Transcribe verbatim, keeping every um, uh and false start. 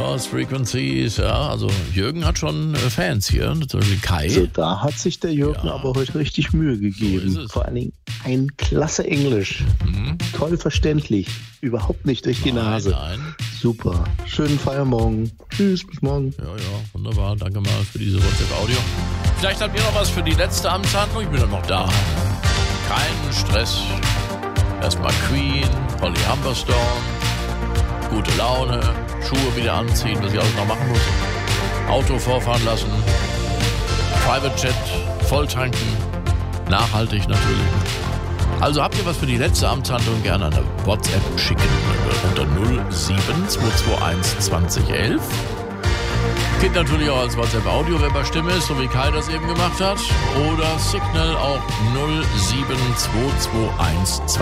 Lost Frequencies, ja, also Jürgen hat schon Fans hier, natürlich Kai. Also da hat sich der Jürgen ja. aber heute richtig Mühe gegeben. So Vor allen Dingen ein klasse Englisch, mhm. toll verständlich, überhaupt nicht durch die nein, Nase. Nein. Super, schönen Feiermorgen, tschüss, bis morgen. Ja, ja, wunderbar, danke mal für diese WhatsApp-Audio. Vielleicht habt ihr noch was für die letzte Amtshandlung, ich bin dann noch da. Keinen Stress. Erstmal Queen, Polly Humberstone, gute Laune, Schuhe wieder anziehen, was ich alles noch machen muss. Auto vorfahren lassen, Private Jet, volltanken, nachhaltig natürlich. Also habt ihr was für die letzte Amtshandlung, gerne eine WhatsApp schicken unter null sieben zwei zwei eins zwanzig elf. Geht natürlich auch als WhatsApp-Audio, wenn bei Stimme ist, so wie Kai das eben gemacht hat. Oder Signal auch null sieben zwei zwei eins zwanzig.